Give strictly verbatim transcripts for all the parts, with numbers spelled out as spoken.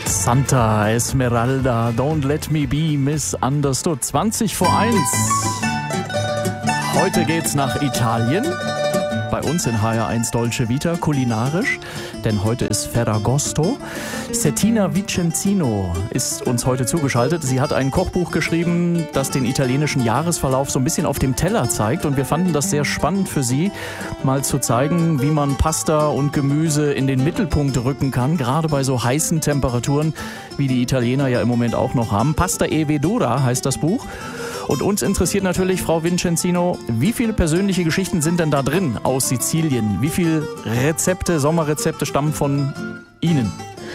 Santa Esmeralda, don't let me be misunderstood. zwanzig vor eins. Heute geht's nach Italien. Bei uns in H R eins Dolce Vita, kulinarisch, denn heute ist Ferragosto. Settina Vicenzino ist uns heute zugeschaltet. Sie hat ein Kochbuch geschrieben, das den italienischen Jahresverlauf so ein bisschen auf dem Teller zeigt. Und wir fanden das sehr spannend für Sie, mal zu zeigen, wie man Pasta und Gemüse in den Mittelpunkt rücken kann, gerade bei so heißen Temperaturen, wie die Italiener ja im Moment auch noch haben. Pasta e Verdura heißt das Buch. Und uns interessiert natürlich, Frau Vicenzino, wie viele persönliche Geschichten sind denn da drin aus Sizilien? Wie viele Rezepte, Sommerrezepte stammen von Ihnen?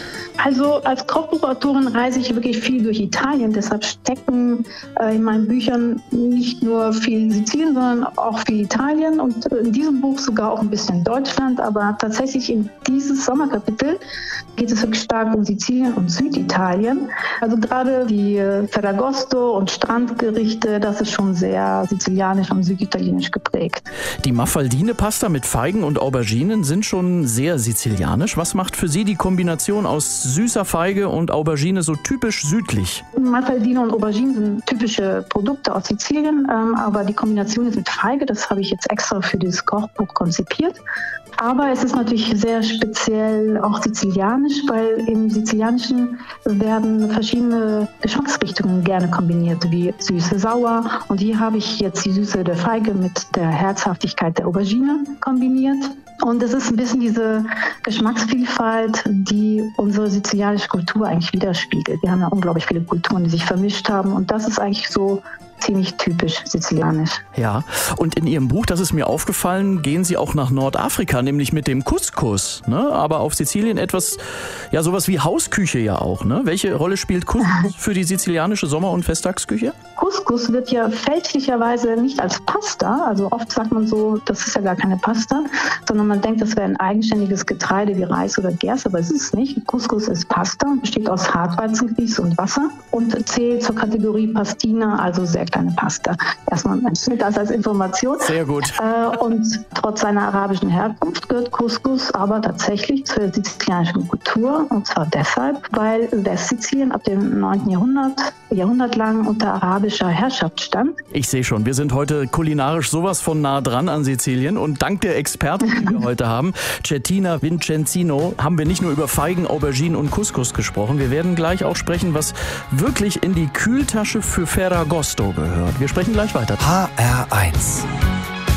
Also als Kochbuchautorin reise ich wirklich viel durch Italien. Deshalb stecken äh, in meinen Büchern nicht nur viel Sizilien, sondern auch viel Italien und in diesem Buch sogar auch ein bisschen Deutschland. Aber tatsächlich in dieses Sommerkapitel geht es wirklich stark um Sizilien und Süditalien. Also gerade die äh, Ferragosto und Strandgerichte, das ist schon sehr sizilianisch und süditalienisch geprägt. Die Mafaldine-Pasta mit Feigen und Auberginen sind schon sehr sizilianisch. Was macht für Sie die Kombination aus süßer Feige und Aubergine so typisch südlich? Mafaldine und Aubergine sind typische Produkte aus Sizilien, ähm, aber die Kombination ist mit Feige, das habe ich jetzt extra für dieses Kochbuch konzipiert. Aber es ist natürlich sehr speziell auch sizilianisch, weil im Sizilianischen werden verschiedene Geschmacksrichtungen gerne kombiniert, wie süße, sauer. Und hier habe ich jetzt die Süße der Feige mit der Herzhaftigkeit der Aubergine kombiniert. Und es ist ein bisschen diese Geschmacksvielfalt, die unsere sizilianische Kultur eigentlich widerspiegelt. Wir haben ja unglaublich viele Kulturen, die sich vermischt haben. Und das ist eigentlich so ziemlich typisch sizilianisch. Ja, und in Ihrem Buch, das ist mir aufgefallen, gehen Sie auch nach Nordafrika, nämlich mit dem Couscous. Ne? Aber auf Sizilien etwas, ja sowas wie Hausküche ja auch. Ne? Welche Rolle spielt Couscous für die sizilianische Sommer- und Festtagsküche? Couscous wird ja fälschlicherweise nicht als Pasta, also oft sagt man so, das ist ja gar keine Pasta, sondern man denkt, das wäre ein eigenständiges Getreide wie Reis oder Gerste, aber es ist es nicht. Couscous ist Pasta, besteht aus Hartweizengrieß und Wasser und zählt zur Kategorie Pastina, also sehr kleine Pasta. Erstmal das als Information. Sehr gut. Äh, und trotz seiner arabischen Herkunft gehört Couscous aber tatsächlich zur sizilianischen Kultur, und zwar deshalb, weil Westsizilien ab dem neunten Jahrhundert, Jahrhundert lang unter arabischer Herrschaft stand. Ich sehe schon, wir sind heute kulinarisch sowas von nah dran an Sizilien und dank der Expertin, die wir heute haben, Settina Vicenzino, haben wir nicht nur über Feigen, Auberginen und Couscous gesprochen, wir werden gleich auch sprechen, was wirklich in die Kühltasche für Ferragosto gehört. Wir sprechen gleich weiter. H R eins